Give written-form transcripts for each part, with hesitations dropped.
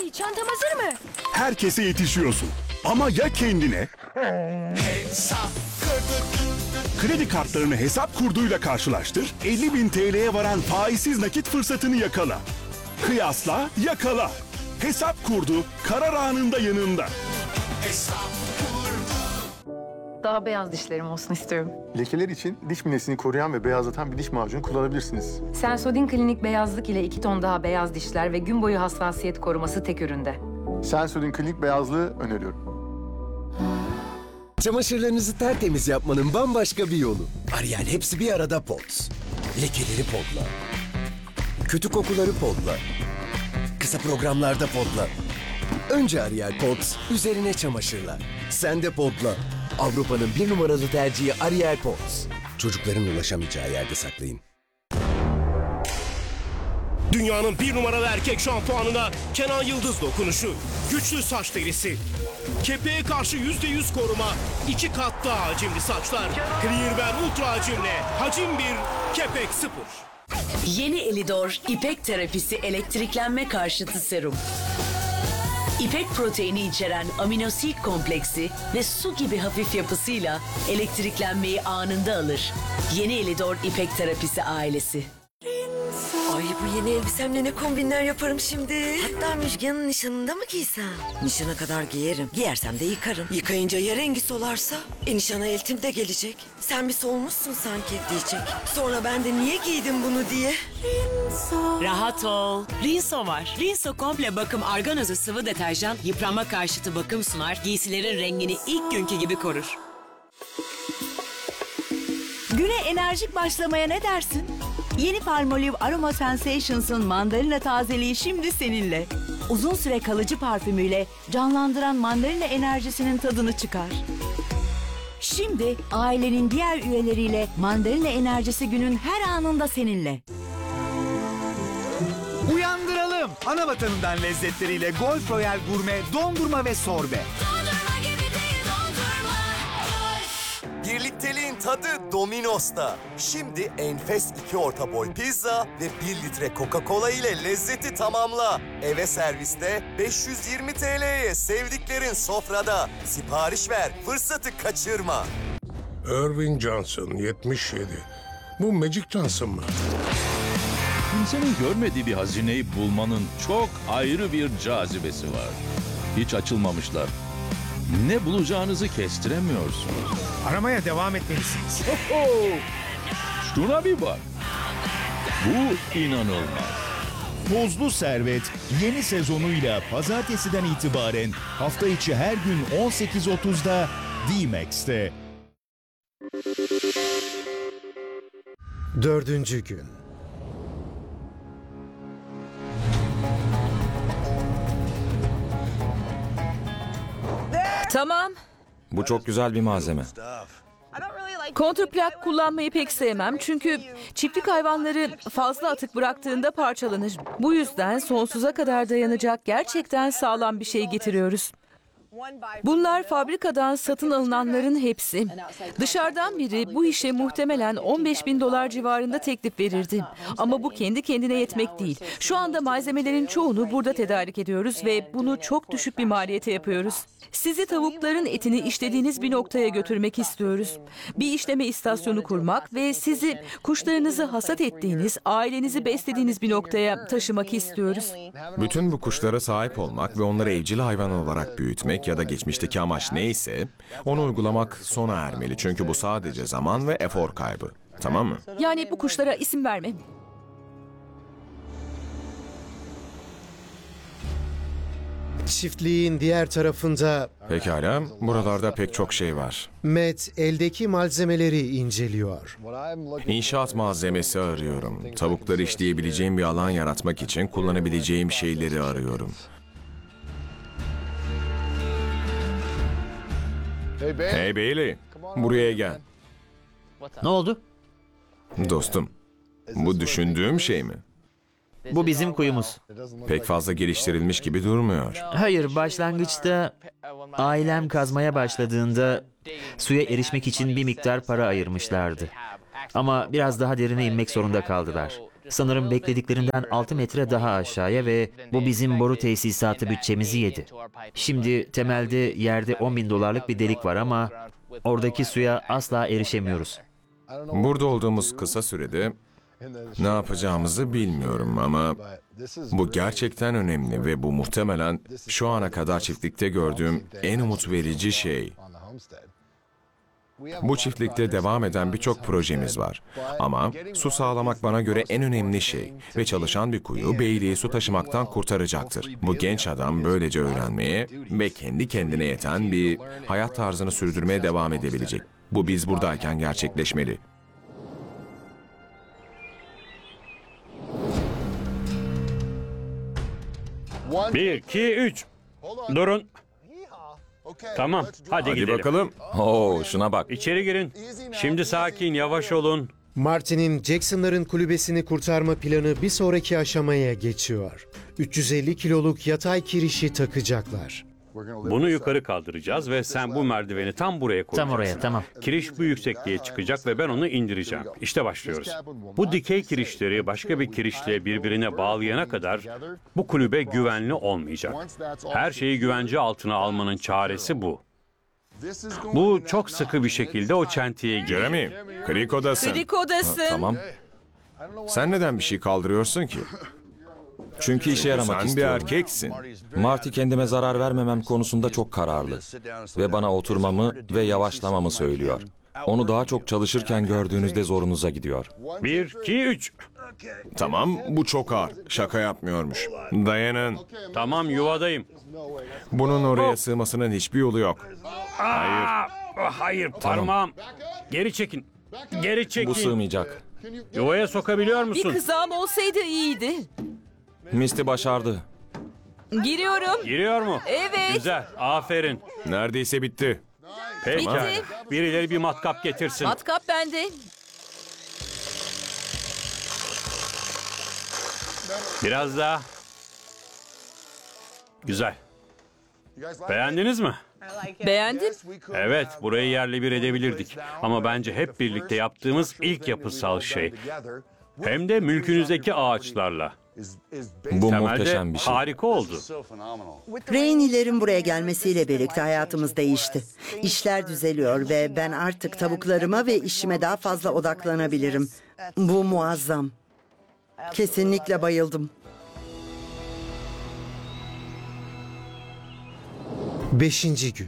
Peki çantam hazır mı? Herkese yetişiyorsun. Ama ya kendine? Kredi kartlarını hesap kurduyla karşılaştır, 50.000 TL'ye varan faizsiz nakit fırsatını yakala. Kıyasla, yakala. Hesap kurdu, karar anında yanında. Daha beyaz dişlerim olsun istiyorum. Lekeler için diş minesini koruyan ve beyazlatan bir diş macunu kullanabilirsiniz. Sensodyne Klinik beyazlık ile 2 ton daha beyaz dişler ve gün boyu hassasiyet koruması tek üründe. Sensodyne Klinik beyazlığı öneriyorum. Çamaşırlarınızı tertemiz yapmanın bambaşka bir yolu. Ariel hepsi bir arada Pods. Lekeleri podla. Kötü kokuları podla. Kısa programlarda podla. Önce Ariel Pods, üzerine çamaşırlar. Sen de podla. Avrupa'nın 1 numaralı tercihi Ariel Pods. Çocukların ulaşamayacağı yerde saklayın. Dünyanın 1 numaralı erkek şampuanına Kenan Yıldız dokunuşu. Güçlü saç derisi. Kepeğe karşı %100 koruma. 2 kat daha hacimli saçlar. Clearwear Ultra hacimle. Hacim 1, kepek 0. Yeni Elidor İpek terapisi elektriklenme karşıtı serum. İpek proteini içeren aminosit kompleksi ve su gibi hafif yapısıyla elektriklenmeyi anında alır. Yeni Elidor İpek terapisi ailesi. Ay bu yeni elbisemle ne kombinler yaparım şimdi. Hatta Müjgan'ın nişanında mı giysem? Nişana kadar giyerim. Giyersem de yıkarım. Yıkayınca ya rengi solarsa? Nişana eltim de gelecek. Sen bir solmuşsun sanki diyecek. Sonra ben de niye giydim bunu diye. Rahat ol. Rinso var. Rinso komple bakım arganozu sıvı deterjan yıpranma karşıtı bakım sunar. Giysilerin rengini ilk günkü gibi korur. Güne enerjik başlamaya ne dersin? Yeni Palmolive Aroma Sensations'ın mandalina tazeliği şimdi seninle. Uzun süre kalıcı parfümüyle canlandıran mandalina enerjisinin tadını çıkar. Şimdi ailenin diğer üyeleriyle mandalina enerjisi günün her anında seninle. Uyandıralım. Ana vatanından lezzetleriyle Golf Royal Gurme, dondurma ve sorbe. Birlikteliğin tadı Domino's'ta. Şimdi enfes 2 orta boy pizza ve 1 litre Coca-Cola ile lezzeti tamamla. Eve serviste 520 TL'ye sevdiklerin sofrada. Sipariş ver, fırsatı kaçırma. Irving Johnson, 77. Bu Magic Johnson mı? Kimsenin görmediği bir hazineyi bulmanın çok ayrı bir cazibesi var. Hiç açılmamışlar. Ne bulacağınızı kestiremiyorsunuz. Aramaya devam etmelisiniz. Şuna bir bak. Bu inanılmaz. Tozlu Servet yeni sezonuyla pazartesiden itibaren hafta içi her gün 18.30'da D-Max'te. 4. gün. Tamam. Bu çok güzel bir malzeme. Kontrplak kullanmayı pek sevmem çünkü çiftlik hayvanları fazla atık bıraktığında parçalanır. Bu yüzden sonsuza kadar dayanacak gerçekten sağlam bir şey getiriyoruz. Bunlar fabrikadan satın alınanların hepsi. Dışarıdan biri bu işe muhtemelen $15.000 civarında teklif verirdi. Ama bu kendi kendine yetmek değil. Şu anda malzemelerin çoğunu burada tedarik ediyoruz ve bunu çok düşük bir maliyete yapıyoruz. Sizi tavukların etini işlediğiniz bir noktaya götürmek istiyoruz. Bir işleme istasyonu kurmak ve sizi kuşlarınızı hasat ettiğiniz, ailenizi beslediğiniz bir noktaya taşımak istiyoruz. Bütün bu kuşlara sahip olmak ve onları evcil hayvan olarak büyütmek ya da geçmişteki amaç neyse onu uygulamak sona ermeli. Çünkü bu sadece zaman ve efor kaybı. Tamam mı? Yani bu kuşlara isim verme. Çiftliğin diğer tarafında Pekala, buralarda pek çok şey var. Matt eldeki malzemeleri inceliyor. İnşaat malzemesi arıyorum. Tavukları işleyebileceğim bir alan yaratmak için kullanabileceğim şeyleri arıyorum. Hey Bailey, buraya gel. Ne oldu? Dostum, bu düşündüğüm şey mi? Bu bizim kuyumuz. Pek fazla geliştirilmiş gibi durmuyor. Hayır, başlangıçta ailem kazmaya başladığında suya erişmek için bir miktar para ayırmışlardı. Ama biraz daha derine inmek zorunda kaldılar. sanırım beklediklerinden 6 metre daha aşağıya ve bu bizim boru tesisatı bütçemizi yedi. Şimdi temelde yerde $10.000 bir delik var ama oradaki suya asla erişemiyoruz. Burada olduğumuz kısa sürede ne yapacağımızı bilmiyorum ama bu gerçekten önemli ve bu muhtemelen şu ana kadar çiftlikte gördüğüm en umut verici şey. Bu çiftlikte devam eden birçok projemiz var. Ama su sağlamak bana göre en önemli şey ve çalışan bir kuyu beyliği su taşımaktan kurtaracaktır. Bu genç adam böylece öğrenmeye ve kendi kendine yeten bir hayat tarzını sürdürmeye devam edebilecek. Bu biz buradayken gerçekleşmeli. Bir, iki, üç. Durun. Tamam, hadi gidelim. Bakalım. Oo, şuna bak. İçeri girin. Şimdi sakin, yavaş olun. Martin'in Jackson'ların kulübesini kurtarma planı bir sonraki aşamaya geçiyor. 350 kiloluk yatay kirişi takacaklar. Bunu yukarı kaldıracağız ve sen bu merdiveni tam buraya koyacaksın. Tam oraya, tamam. Kiriş bu yüksekliğe çıkacak ve ben onu indireceğim. İşte başlıyoruz. Bu dikey kirişleri başka bir kirişle birbirine bağlayana kadar bu kulübe güvenli olmayacak. Her şeyi güvence altına almanın çaresi bu. Bu çok sıkı bir şekilde o çentiye giriyor. Jeremy, Kriko'dasın. Kriko'dasın. Tamam. Sen neden bir şey kaldırıyorsun ki? Çünkü işe yaramak Sen istiyorum. bir erkeksin. Marty kendime zarar vermemem konusunda çok kararlı. Ve bana oturmamı ve yavaşlamamı söylüyor. Onu daha çok çalışırken gördüğünüzde zorunuza gidiyor. 1, 2, 3. Tamam, bu çok ağır. Şaka yapmıyormuş. Dayanın. Tamam, yuvadayım. Bunun oraya sığmasının hiçbir yolu yok. Hayır. Hayır, parmağım. Geri çekin. Geri çekin. Bu sığmayacak. Yuvaya sokabiliyor Bir musun? kızağım olsaydı iyiydi. Misty başardı. Giriyorum. Giriyor mu? Evet. Güzel, aferin. Neredeyse bitti. Pekala. Bitti. Birileri bir matkap getirsin. Matkap bende. Biraz daha. Güzel. Beğendiniz mi? Beğendim. Evet, burayı yerle bir edebilirdik. Ama bence hep birlikte yaptığımız ilk yapısal şey. Hem de mülkünüzdeki ağaçlarla. Bu Temelde muhteşem bir şey. harika oldu. Rainey'lerin buraya gelmesiyle birlikte hayatımız değişti. İşler düzeliyor ve ben artık tavuklarıma ve işime daha fazla odaklanabilirim. Bu muazzam. Kesinlikle bayıldım. 5. gün.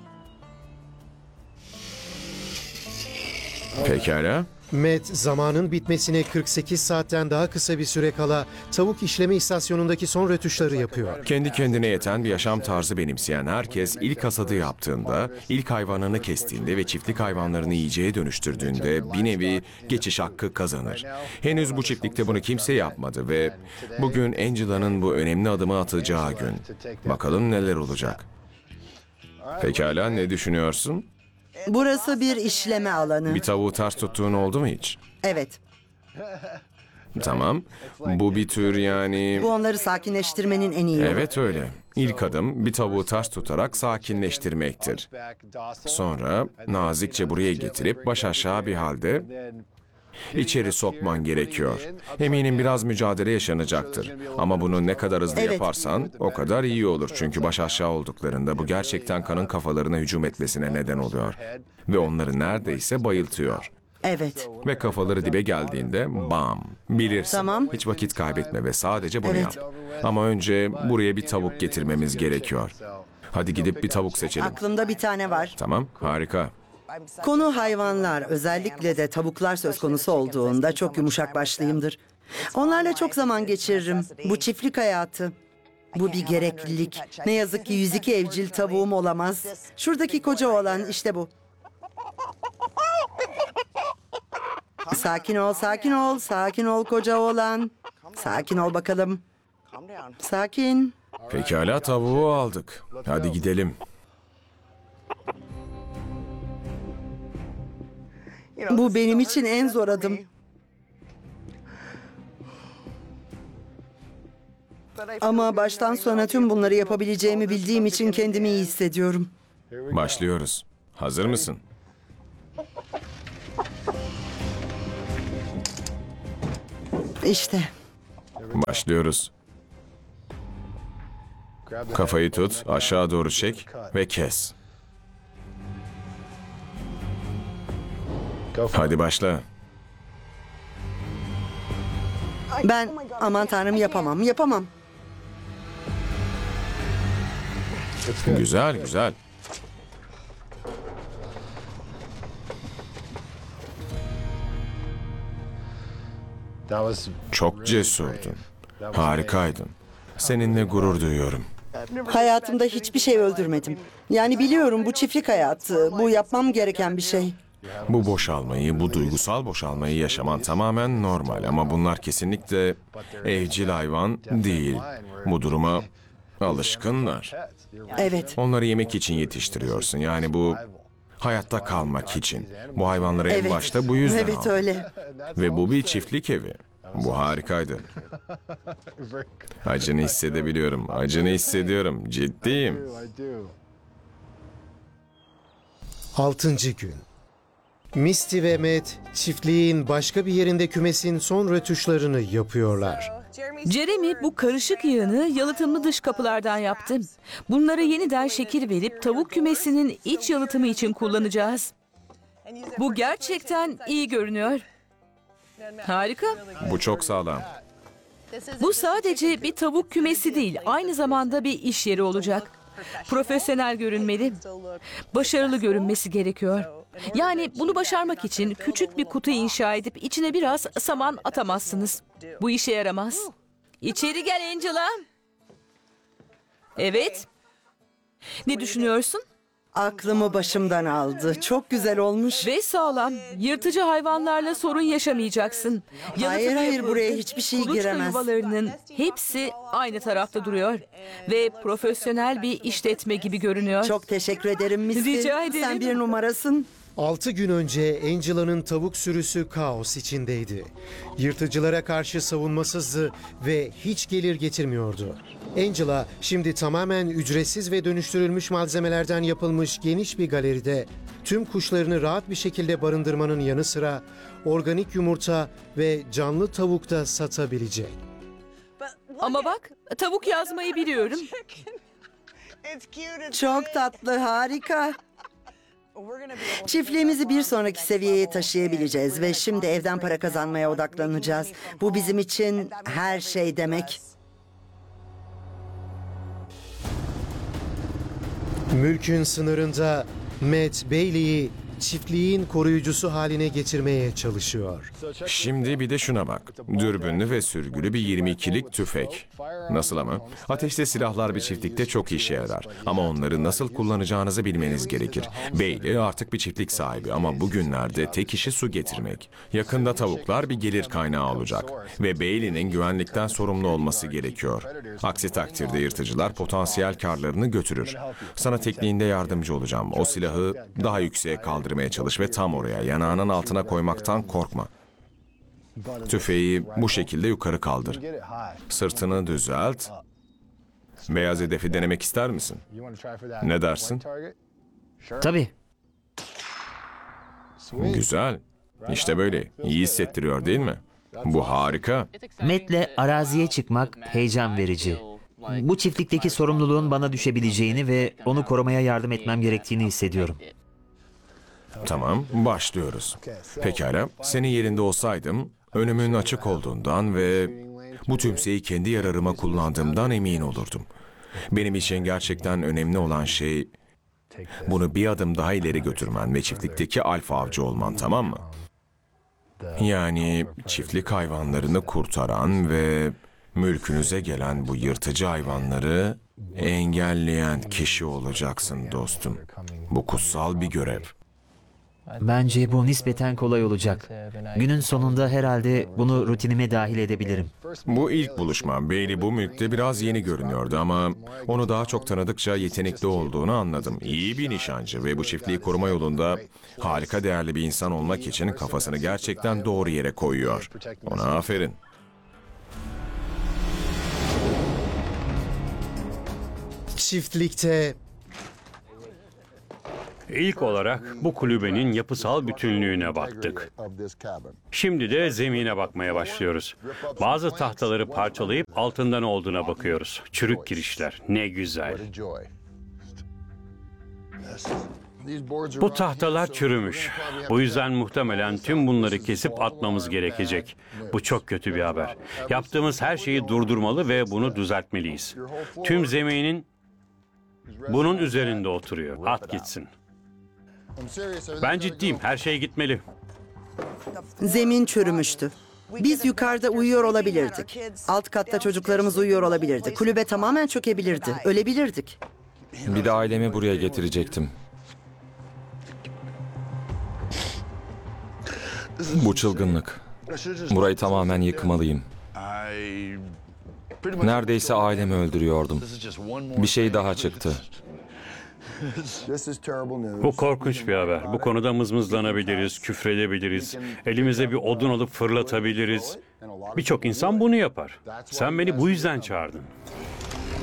Pekala. Matt zamanın bitmesine 48 saatten daha kısa bir süre kala tavuk işleme istasyonundaki son rötuşları yapıyor. Kendi kendine yeten bir yaşam tarzı benimseyen herkes ilk hasadı yaptığında, ilk hayvanını kestiğinde ve çiftlik hayvanlarını yiyeceğe dönüştürdüğünde bir nevi geçiş hakkı kazanır. Henüz bu çiftlikte bunu kimse yapmadı ve bugün Angela'nın bu önemli adımı atacağı gün. Bakalım neler olacak. Pekala, ne düşünüyorsun? Burası bir işleme alanı. Bir tavuğu ters tuttuğun oldu mu hiç? Evet. Tamam. Bu bir tür yani... Bu onları sakinleştirmenin en iyi yolu. Evet öyle. İlk adım bir tavuğu ters tutarak sakinleştirmektir. Sonra nazikçe buraya getirip baş aşağı bir halde içeri sokman gerekiyor. Eminim biraz mücadele yaşanacaktır. Ama bunu ne kadar hızlı Evet. yaparsan o kadar iyi olur. Çünkü baş aşağı olduklarında bu gerçekten kanın kafalarına hücum etmesine neden oluyor. Ve onları neredeyse bayıltıyor. Evet. Ve kafaları dibe geldiğinde bam, bilirsin. Tamam. Hiç vakit kaybetme ve sadece bunu Evet. yap. Ama önce buraya bir tavuk getirmemiz gerekiyor. Hadi gidip bir tavuk seçelim. Aklımda bir tane var. Tamam, harika. Konu hayvanlar, özellikle de tavuklar söz konusu olduğunda çok yumuşak başlıyımdır. Onlarla çok zaman geçiririm. Bu çiftlik hayatı. Bu bir gereklilik. Ne yazık ki 102 evcil tavuğum olamaz. Şuradaki koca oğlan işte bu. Sakin ol, sakin ol, sakin ol koca oğlan. Sakin ol bakalım. Sakin. Pekala, tavuğu aldık. Hadi gidelim. Bu benim için en zor adım. Ama baştan sona tüm bunları yapabileceğimi bildiğim için kendimi iyi hissediyorum. Başlıyoruz. Hazır mısın? İşte. Başlıyoruz. Kafayı tut, aşağı doğru çek ve kes. Hadi başla. Ben aman tanrım yapamam. Güzel, güzel. Çok cesurdun. Harikaydın. Seninle gurur duyuyorum. Hayatımda hiçbir şey öldürmedim. Yani biliyorum bu çiftlik hayatı, bu yapmam gereken bir şey. Bu boşalmayı, bu duygusal boşalmayı yaşaman tamamen normal ama bunlar kesinlikle evcil hayvan değil. Bu duruma alışkınlar. Evet. Onları yemek için yetiştiriyorsun. Yani bu hayatta kalmak için. Bu hayvanları en Evet. başta bu yüzden Evet aldın. öyle. Ve bu bir çiftlik evi. Bu harikaydı. Acını hissedebiliyorum. Acını hissediyorum. Ciddiyim. 6. gün. Misty ve Matt çiftliğin başka bir yerinde kümesin son rötuşlarını yapıyorlar. Jeremy bu karışık yığını yalıtımlı dış kapılardan yaptı. Bunlara yeniden şekil verip tavuk kümesinin iç yalıtımı için kullanacağız. Bu gerçekten iyi görünüyor. Harika. Bu çok sağlam. Bu sadece bir tavuk kümesi değil, aynı zamanda bir iş yeri olacak. Profesyonel görünmeli. Başarılı görünmesi gerekiyor. Yani bunu başarmak için küçük bir kutu inşa edip içine biraz saman atamazsınız. Bu işe yaramaz. İçeri gel Angela. Evet. Ne düşünüyorsun? Aklımı başımdan aldı. Çok güzel olmuş. Ve sağlam. Yırtıcı hayvanlarla sorun yaşamayacaksın. Hayır, yapıldı. buraya hiçbir şey Kuluçka giremez. yuvalarının hepsi aynı tarafta duruyor. Ve profesyonel bir işletme gibi görünüyor. Çok teşekkür ederim Misty. Rica ederim. Sen bir numarasın. 6 gün önce Angela'nın tavuk sürüsü kaos içindeydi. Yırtıcılara karşı savunmasızdı ve hiç gelir getirmiyordu. Angela şimdi tamamen ücretsiz ve dönüştürülmüş malzemelerden yapılmış geniş bir galeride tüm kuşlarını rahat bir şekilde barındırmanın yanı sıra organik yumurta ve canlı tavuk da satabilecek. Ama bak, tavuk yazmayı biliyorum. Çok tatlı, harika. Çiftliğimizi bir sonraki seviyeye taşıyabileceğiz ve şimdi evden para kazanmaya odaklanacağız. Bu bizim için her şey demek. Mülkün sınırında Matt Bailey'i çiftliğin koruyucusu haline getirmeye çalışıyor. Şimdi bir de şuna bak. Dürbünlü ve sürgülü bir 22'lik tüfek. Nasıl ama? Ateşte silahlar bir çiftlikte çok işe yarar. Ama onları nasıl kullanacağınızı bilmeniz gerekir. Bailey artık bir çiftlik sahibi ama bugünlerde tek işi su getirmek. Yakında tavuklar bir gelir kaynağı olacak. Ve Bailey'nin güvenlikten sorumlu olması gerekiyor. Aksi takdirde yırtıcılar potansiyel karlarını götürür. Sana tekniğinde yardımcı olacağım. O silahı daha yükseğe kaldırmaya çalış ve tam oraya, yanağının altına koymaktan korkma. Tüfeği bu şekilde yukarı kaldır. Sırtını düzelt. Beyaz hedefi denemek ister misin? Ne dersin? Tabii. Güzel. İşte böyle. İyi hissettiriyor değil mi? Bu harika. Matt'le araziye çıkmak heyecan verici. Bu çiftlikteki sorumluluğun bana düşebileceğini ve onu korumaya yardım etmem gerektiğini hissediyorum. Tamam, başlıyoruz. Pekala, senin yerinde olsaydım, önümün açık olduğundan ve bu tümseyi kendi yararıma kullandığımdan emin olurdum. Benim için gerçekten önemli olan şey, bunu bir adım daha ileri götürmen ve çiftlikteki alfa avcı olman, tamam mı? Yani çiftlik hayvanlarını kurtaran ve mülkünüze gelen bu yırtıcı hayvanları engelleyen kişi olacaksın dostum. Bu kutsal bir görev. Bence bu nispeten kolay olacak. Günün sonunda herhalde bunu rutinime dahil edebilirim. Bu ilk buluşma. Bailey bu mülkte biraz yeni görünüyordu ama onu daha çok tanıdıkça yetenekli olduğunu anladım. İyi bir nişancı ve bu çiftliği koruma yolunda harika değerli bir insan olmak için kafasını gerçekten doğru yere koyuyor. Ona aferin. Çiftlikte İlk olarak bu kulübenin yapısal bütünlüğüne baktık. Şimdi de zemine bakmaya başlıyoruz. Bazı tahtaları parçalayıp altında ne olduğuna bakıyoruz. Çürük kirişler. Ne güzel. Bu tahtalar çürümüş. Bu yüzden muhtemelen tüm bunları kesip atmamız gerekecek. Bu çok kötü bir haber. Yaptığımız her şeyi durdurmalı ve bunu düzeltmeliyiz. Tüm zeminin bunun üzerinde oturuyor. At gitsin. Ben ciddiyim. Her şey gitmeli. Zemin çürümüştü. Biz yukarıda uyuyor olabilirdik. Alt katta çocuklarımız uyuyor olabilirdi. Kulübe tamamen çökebilirdi. Ölebilirdik. Bir de ailemi buraya getirecektim. Bu çılgınlık. Burayı tamamen yıkmalıyım. Neredeyse ailemi öldürüyordum. Bir şey daha çıktı. Bu korkunç bir haber. Bu konuda mızmızlanabiliriz, küfredebiliriz, elimize bir odun alıp fırlatabiliriz. Birçok insan bunu yapar. Sen beni bu yüzden çağırdın.